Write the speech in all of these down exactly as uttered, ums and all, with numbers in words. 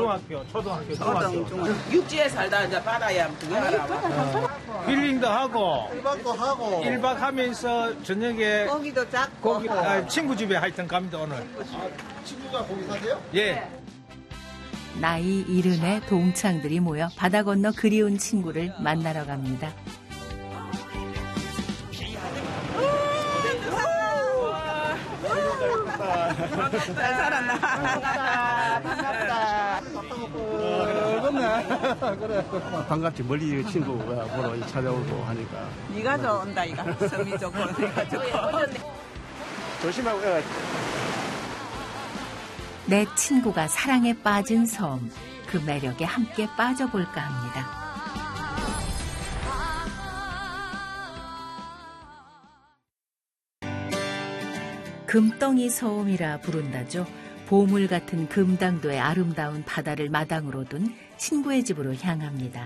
중학교, 초등학교, 중학교. 초등, 육지에 살다 이제 바다에 구경하라. 힐링도 하고, 일박도 하고, 일 박 하면서 저녁에 고기도 잡고. 고기, 아, 친구 집에 하여튼 갑니다, 오늘. 아, 친구가 거기 사세요? 예. 나이 이른의 동창들이 모여 바다 건너 그리운 친구를 만나러 갑니다. 잘 살았나? 반갑다. 반갑다. 그래. 반갑지. 멀리 친구가 보러 찾아오고 하니까. 네가 좋은다 이가. 성이 좋고 내가 좋고. 조심하고. 내 친구가 사랑에 빠진 섬, 그 매력에 함께 빠져볼까 합니다. 금덩이 섬이라 부른다죠. 보물 같은 금당도의 아름다운 바다를 마당으로 둔 친구의 집으로 향합니다.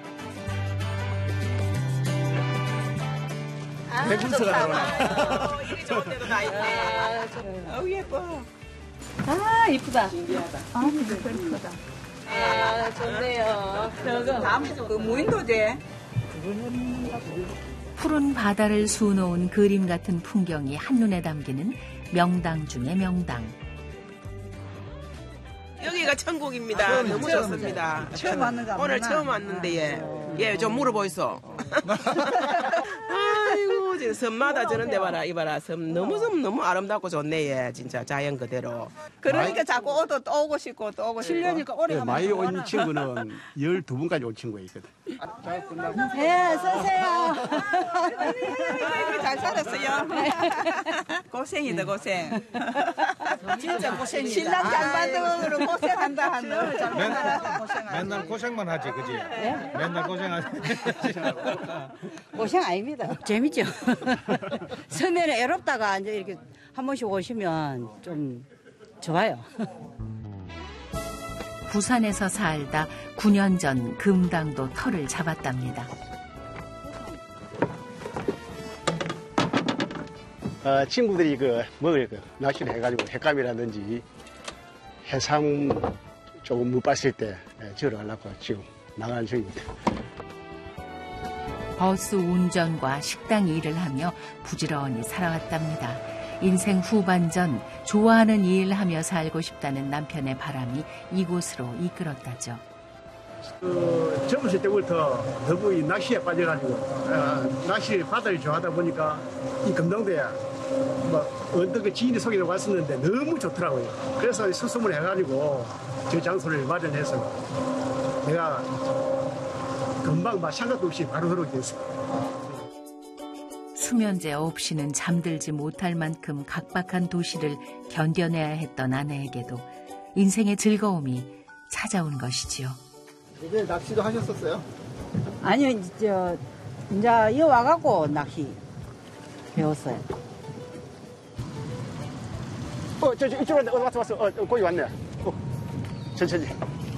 백분서가 나오나? 이리 좋은 데도 다 있네. 어우 예뻐. 아, 이쁘다. 신기하다. 아, 이쁘다. 아, 좋네요. 저거. 다음 그 무인도제. 푸른 바다를 수놓은 그림 같은 풍경이 한눈에 담기는 명당 중의 명당. 여기가 천국입니다. 너무 좋습니다. 처음 왔는가 오늘 보구나. 처음 왔는데 예. 예, 좀 물어보이소. 아이고, 진짜 섬마다 저런 데 봐라, 이봐라. 섬 너무 섬 너무 아름답고 좋네, 예. 진짜 자연 그대로. 그러니까 자꾸 오도 또 오고 싶고 또 오고 싶고. 칠 년이니까 오래 네, 가면 많이 온 좋아하나. 친구는 열두 분까지 온 친구가 있거든. 네, 서세요. 아이고, 잘 살았어요. 고생이다, 고생. 진짜 고생이다. 신랑 잘 만들고 고생한다 하는. 맨날 고생만 하지, 그지? 맨날 고생하지. 고생 아닙니다. 재밌죠. 섬에는 애롭다가 이제 이렇게 한 번씩 오시면 좀 좋아요. 부산에서 살다 구 년 전 금당도 터를 잡았답니다. 어, 친구들이 그 먹을 그 낚시를 해가지고 횟감이라든지 해삼 조금 못 봤을 때 저러 가려고 지금 나가는 중입니다. 버스 운전과 식당 일을 하며 부지런히 살아왔답니다. 인생 후반전 좋아하는 일 하며 살고 싶다는 남편의 바람이 이곳으로 이끌었다죠. 그 젊었을 때부터 너무 이 낚시에 빠져가지고 어, 낚시 바다를 좋아하다 보니까 이 금당도에 뭐 어떤 지인이 소개를 왔었는데 너무 좋더라고요. 그래서 수소문 해가지고 저 장소를 마련해서 내가 금방 막 생각도 없이 바로 들어오게 됐어요. 수면제 없이는 잠들지 못할 만큼 각박한 도시를 견뎌내야 했던 아내에게도 인생의 즐거움이 찾아온 것이지요. 이제 낚시도 하셨었어요? 아니요, 저, 이제 여 와갖고 낚시 배웠어요. 어, 저, 저 이쪽으로 어, 왔어, 왔어. 어, 거기 왔네. 어, 천천히.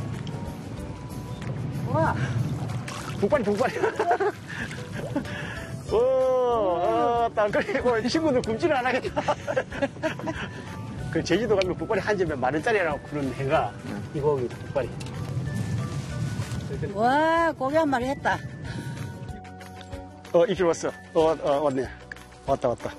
와, 북발이, 북발이. 오, 어, 딱, 그리고 친구들 굶지는 안 하겠다. 그 제주도 가면 북발이 한 점에 만 원짜리라고 부르는 해가 이거입니다, 북발이. 와, 고기 한 마리 했다. 어, 이길 왔어. 어, 어, 왔네. 왔다, 왔다.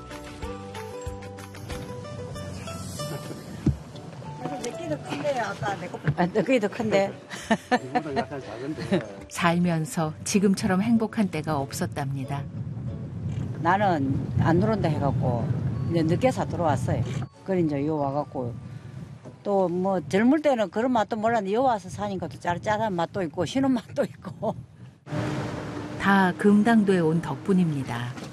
내끼도 큰데요, 아까 내 거. 아, 내끼도 큰데. 이거보다 약간 작은데. 살면서 지금처럼 행복한 때가 없었답니다. 나는 안 들어온다 해갖고 이제 늦게서 들어왔어요. 그래 이제 요 와갖고 또 뭐 젊을 때는 그런 맛도 몰랐는데 요 와서 사니까 또 짜릿짜릿한 맛도 있고 신은 맛도 있고. 다 금당도에 온 덕분입니다.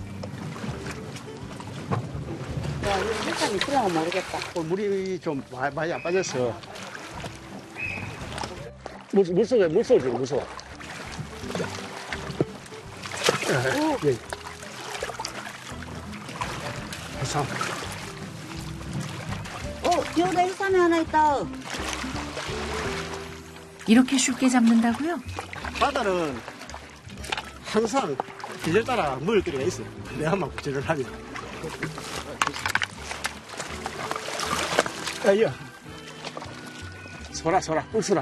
야, 이 색감이 있으려고 모르겠다. 어, 물이 좀 많이, 많이 안 빠졌어. 물, 물속에, 물속에, 물속. 예, 예. 해삼. 어, 여기다 해삼이 하나 있다. 이렇게 쉽게 잡는다고요? 바다는 항상 계절 따라 먹을 거리가 있어. 내가 막 구제를 하면. 야, 야. 소라, 소라, 꿀소라.